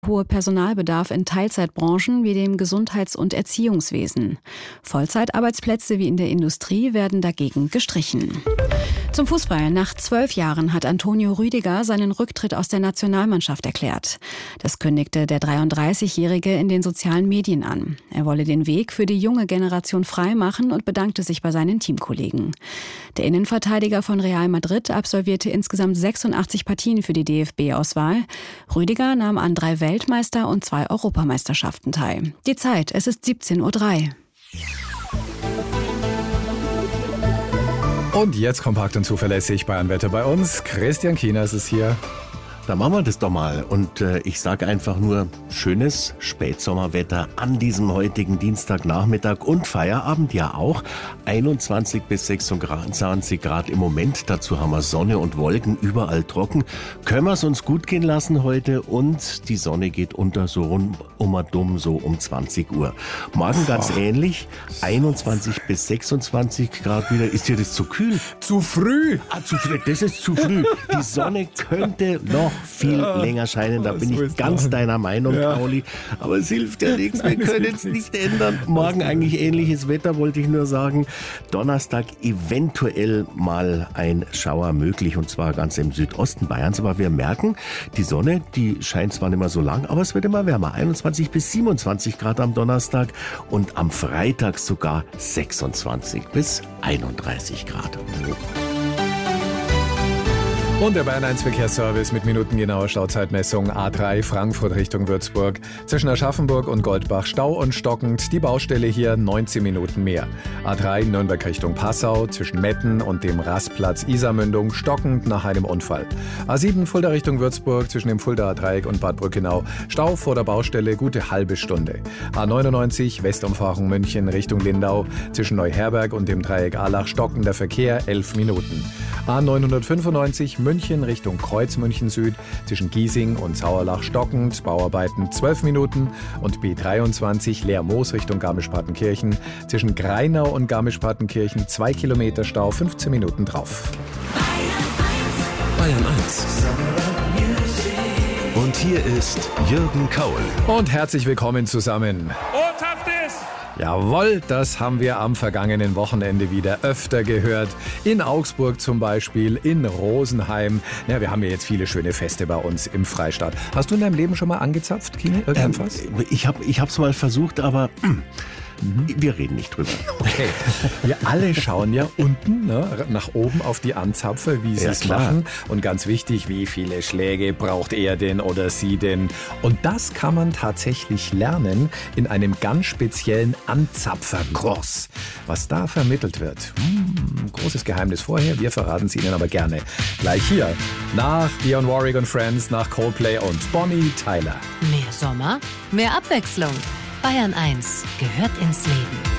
Hohe Personalbedarf in Teilzeitbranchen wie dem Gesundheits- und Erziehungswesen. Vollzeitarbeitsplätze wie in der Industrie werden dagegen gestrichen. Zum Fußball. Nach 12 Jahren hat Antonio Rüdiger seinen Rücktritt aus der Nationalmannschaft erklärt. Das kündigte der 33-Jährige in den sozialen Medien an. Er wolle den Weg für die junge Generation freimachen und bedankte sich bei seinen Teamkollegen. Der Innenverteidiger von Real Madrid absolvierte insgesamt 86 Partien für die DFB-Auswahl. Rüdiger nahm an 3 Weltmeister- und 2 Europameisterschaften teil. Die Zeit, es ist 17:03 Uhr. Und jetzt kompakt und zuverlässig Bayernwetter bei uns. Christian Kieners ist hier. Da machen wir das doch mal. Und ich sage einfach nur, schönes Spätsommerwetter an diesem heutigen Dienstagnachmittag und Feierabend ja auch. 21 bis 26 Grad im Moment. Dazu haben wir Sonne und Wolken, überall trocken. Können wir es uns gut gehen lassen heute und die Sonne geht unter so um 20 Uhr. Morgen ganz ähnlich, 21 bis 26 Grad wieder. Ist dir das zu kühl? Zu früh! Zu früh, das ist zu früh. Die Sonne könnte noch viel länger scheinen, da bin ich ganz deiner Meinung, Pauli. Aber es hilft ja nichts, wir können es nicht ändern. Morgen eigentlich ähnliches Wetter, wollte ich nur sagen. Donnerstag eventuell mal ein Schauer möglich und zwar ganz im Südosten Bayerns. Aber wir merken, die Sonne, die scheint zwar nicht mehr so lang, aber es wird immer wärmer. 21 bis 27 Grad am Donnerstag und am Freitag sogar 26 bis 31 Grad. Und der Bayern 1 Verkehrsservice mit minutengenauer Stauzeitmessung. A3 Frankfurt Richtung Würzburg. Zwischen Aschaffenburg und Goldbach Stau und stockend. Die Baustelle hier 19 Minuten mehr. A3 Nürnberg Richtung Passau. Zwischen Metten und dem Rastplatz Isarmündung stockend nach einem Unfall. A7 Fulda Richtung Würzburg. Zwischen dem Fuldaer Dreieck und Bad Brückenau. Stau vor der Baustelle gute halbe Stunde. A99 Westumfahrung München Richtung Lindau. Zwischen Neuherberg und dem Dreieck Allach stockender Verkehr 11 Minuten. A995 München Richtung Kreuz München Süd, zwischen Giesing und Sauerlach stockend, Bauarbeiten 12 Minuten und B23 Leermoos Richtung Garmisch-Partenkirchen, zwischen Greinau und Garmisch-Partenkirchen 2 Kilometer Stau, 15 Minuten drauf. Bayern 1. Und hier ist Jürgen Kaul. Und herzlich willkommen zusammen. Jawohl, das haben wir am vergangenen Wochenende wieder öfter gehört. In Augsburg zum Beispiel, in Rosenheim. Ja, wir haben ja jetzt viele schöne Feste bei uns im Freistaat. Hast du in deinem Leben schon mal angezapft, Kine? Irgendwas? Ich hab's mal versucht, aber wir reden nicht drüber. Okay. Wir alle schauen ja unten nach oben auf die Anzapfer, wie sie es machen. Und ganz wichtig, wie viele Schläge braucht er denn oder sie denn? Und das kann man tatsächlich lernen in einem ganz speziellen Anzapferkurs. Was da vermittelt wird, großes Geheimnis vorher, wir verraten es Ihnen aber gerne. Gleich hier, nach Dionne Warwick und Friends, nach Coldplay und Bonnie Tyler. Mehr Sommer, mehr Abwechslung. Bayern 1 gehört ins Leben.